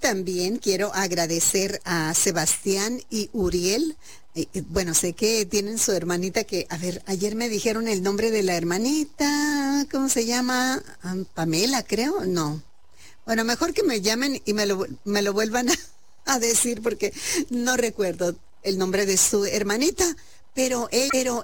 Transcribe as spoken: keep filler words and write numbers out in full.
también quiero agradecer a Sebastián y Uriel. Eh, eh, bueno, sé que tienen su hermanita que, a ver, ayer me dijeron el nombre de la hermanita, ¿cómo se llama? Ah, Pamela, creo, no. Bueno, mejor que me llamen y me lo, me lo vuelvan a, a decir porque no recuerdo el nombre de su hermanita, pero, eh, pero